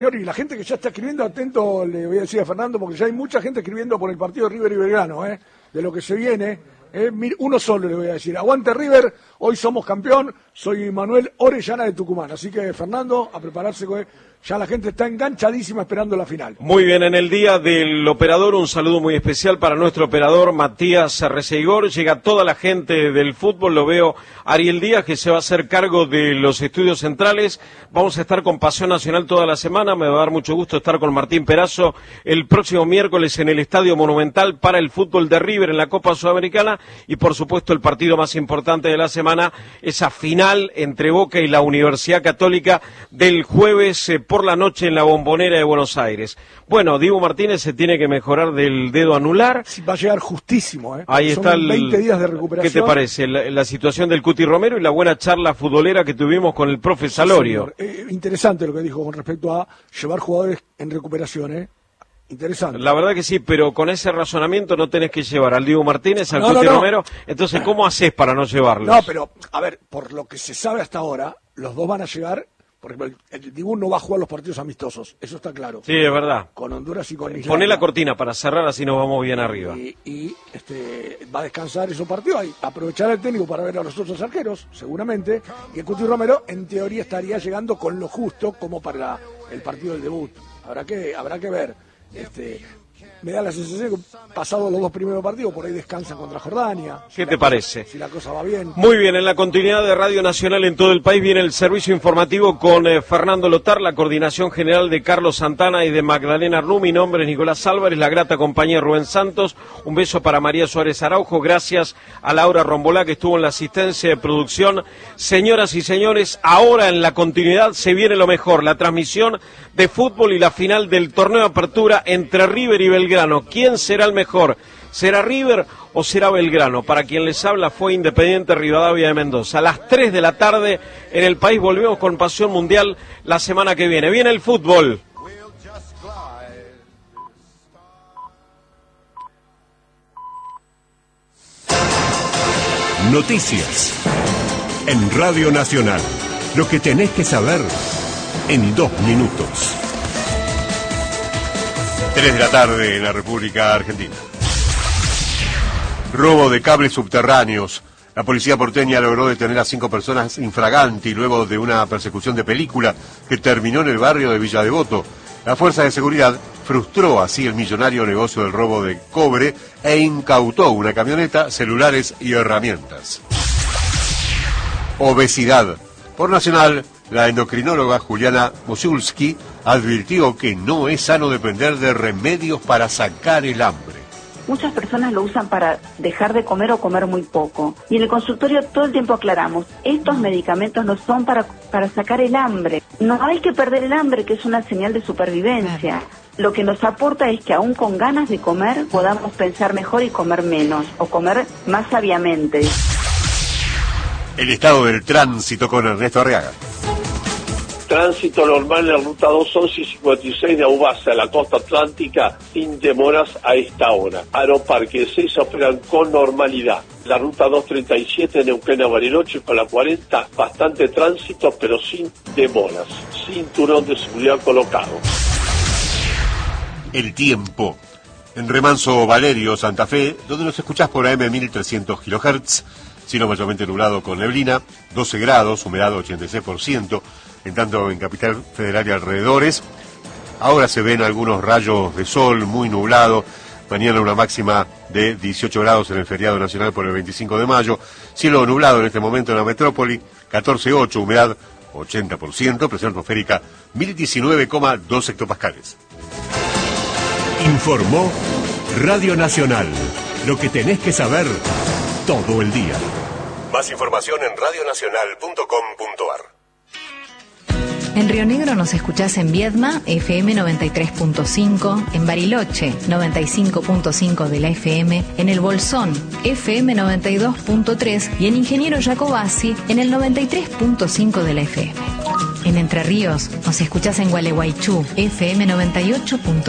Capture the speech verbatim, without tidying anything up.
Y la gente que ya está escribiendo, atento, le voy a decir a Fernando, porque ya hay mucha gente escribiendo por el partido de River y Belgrano, ¿eh? De lo que se viene. Eh, uno solo le voy a decir, aguante River, hoy somos campeón, soy Manuel Orellana de Tucumán. Así que, Fernando, a prepararse, ya la gente está enganchadísima esperando la final. Muy bien, en el día del operador, un saludo muy especial para nuestro operador Matías Receigor. Llega toda la gente del fútbol, lo veo Ariel Díaz, que se va a hacer cargo de los estudios centrales. Vamos a estar con Pasión Nacional toda la semana, me va a dar mucho gusto estar con Martín Perazo el próximo miércoles en el Estadio Monumental para el fútbol de River en la Copa Sudamericana y por supuesto el partido más importante de la semana, esa final entre Boca y la Universidad Católica del jueves eh, por la noche en la Bombonera de Buenos Aires. Bueno, Diego Martínez se tiene que mejorar del dedo anular. Sí, va a llegar justísimo, ¿eh? Ahí Son está el, veinte días de recuperación. ¿Qué te parece? La, la situación del Cuti Romero y la buena charla futbolera que tuvimos con el profe Salorio. Sí, eh, interesante lo que dijo con respecto a llevar jugadores en recuperación, ¿eh? Interesante. La verdad que sí, pero con ese razonamiento no tenés que llevar al Diego Martínez, al no, Cuti no, no. Romero. Entonces, ¿cómo haces para no llevarlos? No, pero, a ver, por lo que se sabe hasta ahora, los dos van a llegar. Por ejemplo, el, el Dibu no va a jugar los partidos amistosos, eso está claro. Sí, es verdad. Con Honduras y con Islandia. Poné la cortina para cerrar, así nos vamos bien arriba. Y, y este, va a descansar esos partidos, y aprovechar el técnico para ver a los otros arqueros, seguramente. Y el Cuti Romero, en teoría, estaría llegando con lo justo como para el partido del debut. Habrá que, habrá que ver. Este, me da la sensación que pasados los dos primeros partidos, por ahí descansan contra Jordania. ¿Qué si te parece? Cosa, si la cosa va bien. Muy bien, en la continuidad de Radio Nacional en todo el país viene el servicio informativo con eh, Fernando Lotar, la coordinación general de Carlos Santana y de Magdalena Arnú. Mi nombre es Nicolás Álvarez, la grata compañía de Rubén Santos. Un beso para María Suárez Araujo, gracias a Laura Rombolá que estuvo en la asistencia de producción. Señoras y señores, ahora en la continuidad se viene lo mejor, la transmisión de fútbol y la final del torneo de apertura entre River y Belgrano. ¿Quién será el mejor? ¿Será River o será Belgrano? Para quien les habla fue Independiente Rivadavia de Mendoza. A las tres de la tarde en el país volvemos con Pasión Mundial la semana que viene. Viene el fútbol. Noticias en Radio Nacional. Lo que tenés que saber en dos minutos. Tres de la tarde en la República Argentina. Robo de cables subterráneos. La policía porteña logró detener a cinco personas infraganti luego de una persecución de película que terminó en el barrio de Villa Devoto. La fuerza de seguridad frustró así el millonario negocio del robo de cobre e incautó una camioneta, celulares y herramientas. Obesidad. Por Nacional, la endocrinóloga Juliana Mosulski advirtió que no es sano depender de remedios para sacar el hambre. Muchas personas lo usan para dejar de comer o comer muy poco. Y en el consultorio todo el tiempo aclaramos, estos medicamentos no son para, para sacar el hambre. No hay que perder el hambre, que es una señal de supervivencia. Lo que nos aporta es que aún con ganas de comer podamos pensar mejor y comer menos, o comer más sabiamente. El estado del tránsito con Ernesto Arriaga. Tránsito normal en la ruta dos once y cincuenta y seis de Aubasa, a la costa atlántica, sin demoras a esta hora. Aeroparque de seis operan con normalidad. La ruta doscientos treinta y siete de Neuquén a Bariloche con la cuarenta, bastante tránsito pero sin demoras. Cinturón de seguridad colocado. El tiempo. En Remanso Valerio, Santa Fe, donde nos escuchás por A M mil trescientos kilohertz, cielo mayormente nublado con neblina, doce grados, humedad ochenta y seis por ciento. En tanto en Capital Federal y alrededores, ahora se ven algunos rayos de sol, muy nublado. Mañana una máxima de dieciocho grados en el feriado nacional por el veinticinco de mayo. Cielo nublado en este momento en la metrópoli, catorce coma ocho, humedad ochenta por ciento, presión atmosférica mil diecinueve coma dos hectopascales. Informó Radio Nacional. Lo que tenés que saber todo el día. Más información en radio nacional punto com punto a r. En Río Negro nos escuchás en Viedma, F M noventa y tres punto cinco, en Bariloche, noventa y cinco punto cinco de la F M, en El Bolsón, F M noventa y dos punto tres y en Ingeniero Jacobasi, en el noventa y tres punto cinco de la F M. En Entre Ríos nos escuchás en Gualeguaychú, F M noventa y ocho punto